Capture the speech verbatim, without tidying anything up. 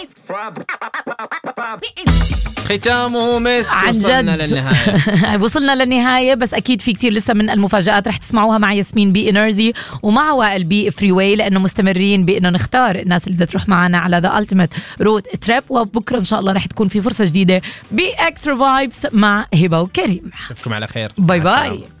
ختامه مسك. عن وصلنا جد. للنهاية. وصلنا للنهاية، بس أكيد في كتير لسه من المفاجآت رح تسمعوها مع ياسمين بي إنرزي ومع وائل بي فري واي، لأنه مستمرين بأنه نختار الناس اللي بدها تروح معنا على The Ultimate Road Trip. وبكرة إن شاء الله رح تكون في فرصة جديدة بإكسترا فايبس مع هبة وكريم. نشوفكم على خير. باي باي.